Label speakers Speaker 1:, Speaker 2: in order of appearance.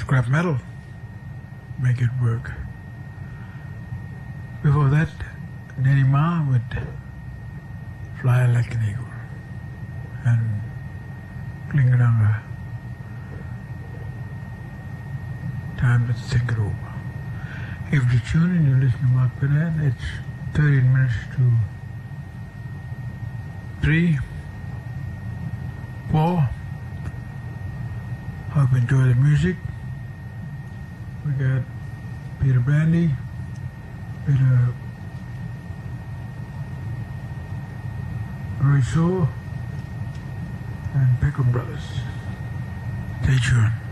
Speaker 1: scrap metal make it work. Before that, Nettie Ma would fly like an eagle and Klingelanga. Time to think it over. If you tune in, you listen to Mark Penn, it's 13 minutes to 3, 4. Hope you enjoy the music. We got Peter Brandy, Peter Roy Shaw, and Peckham Brothers. Stay tuned.